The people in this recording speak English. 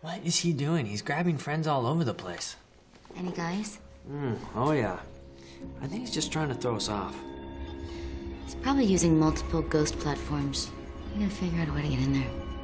What is he doing? He's grabbing friends all over the place. Any guys? Oh yeah. I think he's just trying to throw us off. He's probably using multiple ghost platforms. We gotta figure out a way to get in there.